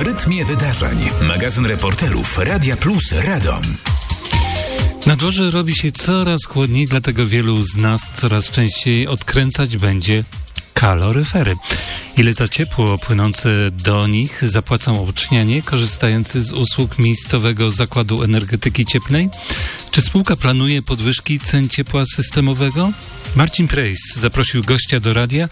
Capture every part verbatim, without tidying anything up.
rytmie wydarzeń. Magazyn reporterów Radia Plus Radom. Na dworze robi się coraz chłodniej, dlatego wielu z nas coraz częściej odkręcać będzie kaloryfery. Ile za ciepło płynące do nich zapłacą ucznianie korzystający z usług miejscowego zakładu energetyki cieplnej? Czy spółka planuje podwyżki cen ciepła systemowego? Marcin Prejs zaprosił gościa do radia,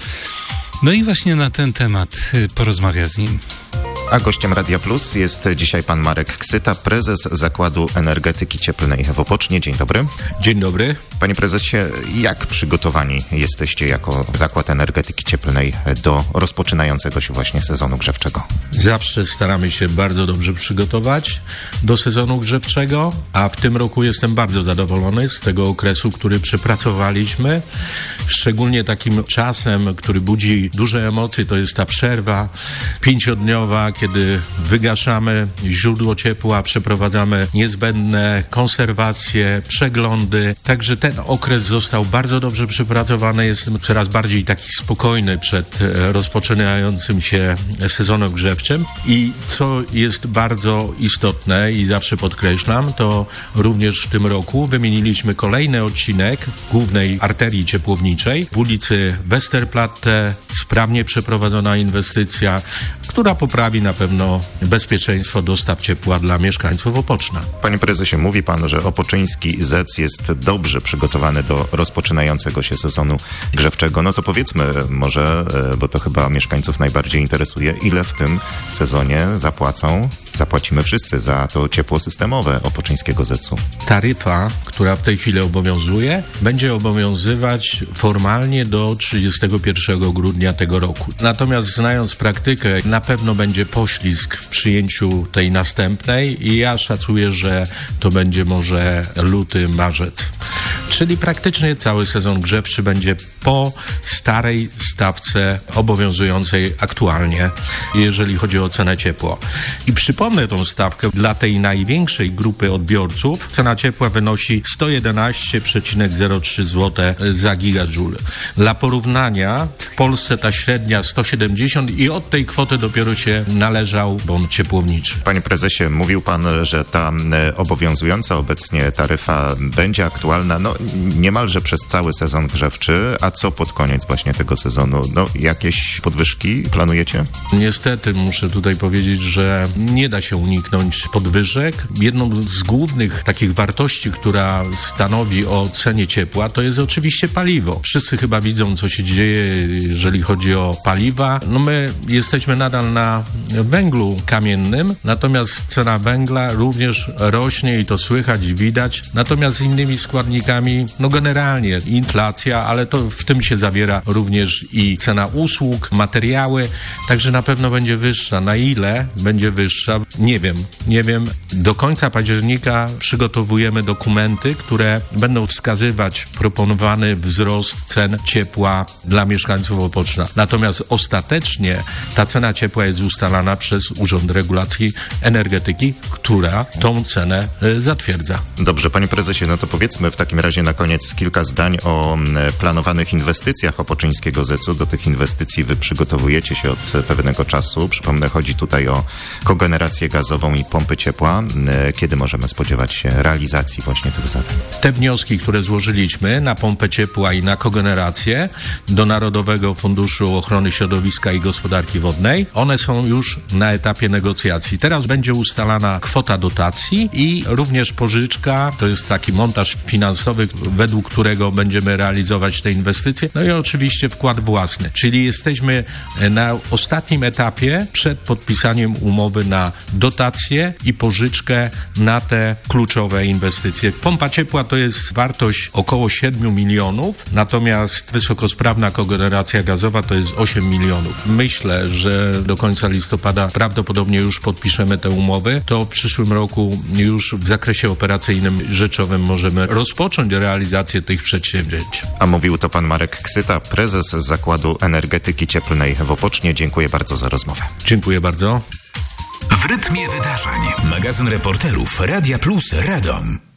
no i właśnie na ten temat porozmawia z nim. A gościem Radia Plus jest dzisiaj pan Marek Ksyta, prezes Zakładu Energetyki Cieplnej w Opocznie. Dzień dobry. Dzień dobry. Panie prezesie, jak przygotowani jesteście jako Zakład Energetyki Cieplnej do rozpoczynającego się właśnie sezonu grzewczego? Zawsze staramy się bardzo dobrze przygotować do sezonu grzewczego, a w tym roku jestem bardzo zadowolony z tego okresu, który przepracowaliśmy. Szczególnie takim czasem, który budzi duże emocje, to jest ta przerwa pięciodniowa, kiedy wygaszamy źródło ciepła, przeprowadzamy niezbędne konserwacje, przeglądy. Także ten okres został bardzo dobrze przepracowany. Jestem coraz bardziej taki spokojny przed rozpoczynającym się sezonem grzewczym. I co jest bardzo istotne i zawsze podkreślam, to również w tym roku wymieniliśmy kolejny odcinek głównej arterii ciepłowniczej w ulicy Westerplatte. Sprawnie przeprowadzona inwestycja, która poprawi na pewno bezpieczeństwo dostaw ciepła dla mieszkańców Opoczna. Panie prezesie, mówi pan, że opoczyński zet jest dobrze przygotowany do rozpoczynającego się sezonu grzewczego. No to powiedzmy może, bo to chyba mieszkańców najbardziej interesuje, ile w tym sezonie zapłacą, zapłacimy wszyscy za to ciepło systemowe opoczyńskiego zetu. Taryfa, która w tej chwili obowiązuje, będzie obowiązywać formalnie do trzydziestego pierwszego grudnia tego roku. Natomiast znając praktykę, na pewno będzie poślizg w przyjęciu tej następnej i ja szacuję, że to będzie może luty, marzec. Czyli praktycznie cały sezon grzewczy będzie po starej stawce obowiązującej aktualnie, jeżeli chodzi o cenę ciepła. I przypomnę tą stawkę dla tej największej grupy odbiorców. Cena ciepła wynosi sto jedenaście przecinek zero trzy złote za gigajoule. Dla porównania w Polsce ta średnia sto siedemdziesiąt i od tej kwoty dopiero się należał bon ciepłowniczy. Panie prezesie, mówił pan, że ta obowiązująca obecnie taryfa będzie aktualna no niemalże przez cały sezon grzewczy, a co pod koniec właśnie tego sezonu? No jakieś podwyżki planujecie? Niestety muszę tutaj powiedzieć, że nie da się uniknąć podwyżek. Jedną z głównych takich wartości, która stanowi o cenie ciepła, to jest oczywiście paliwo. Wszyscy chyba widzą, co się dzieje, jeżeli chodzi o paliwa. No my jesteśmy nadal na węglu kamiennym, natomiast cena węgla również rośnie i to słychać i widać. Natomiast z innymi składnikami, no generalnie inflacja, ale to w tym się zawiera również i cena usług, materiały, także na pewno będzie wyższa. Na ile będzie wyższa? Nie wiem. Nie wiem. Do końca października przygotowujemy dokumenty, które będą wskazywać proponowany wzrost cen ciepła dla mieszkańców Opoczna. Natomiast ostatecznie ta cena ciepła jest ustalana przez Urząd Regulacji Energetyki, która tą cenę y, zatwierdza. Dobrze, panie prezesie, no to powiedzmy w takim razie na koniec kilka zdań o planowanych inwestycjach opoczyńskiego zetu. Do tych inwestycji wy przygotowujecie się od pewnego czasu. Przypomnę, chodzi tutaj o kogenerację gazową i pompy ciepła. Kiedy możemy spodziewać się realizacji właśnie tych zadań? Te wnioski, które złożyliśmy na pompę ciepła i na kogenerację do Narodowego Funduszu Ochrony Środowiska i Gospodarki Wodnej, one są już na etapie negocjacji. Teraz będzie ustalana kwota dotacji i również pożyczka, to jest taki montaż finansowy, według którego będziemy realizować te inwestycje, no i oczywiście wkład własny. Czyli jesteśmy na ostatnim etapie przed podpisaniem umowy na dotację i pożyczkę na te kluczowe inwestycje. Pompa ciepła to jest wartość około siedem milionów, natomiast wysokosprawna kogeneracja gazowa to jest osiem milionów. Myślę, że do końca listopada prawdopodobnie już podpiszemy te umowy. To w przyszłym roku już w zakresie operacyjnym rzeczowym możemy rozpocząć realizację tych przedsięwzięć. A mówił to pan Marek Ksyta, prezes Zakładu Energetyki Cieplnej w Opocznie. Dziękuję bardzo za rozmowę. Dziękuję bardzo. W rytmie wydarzeń. Magazyn reporterów Radia Plus Radom.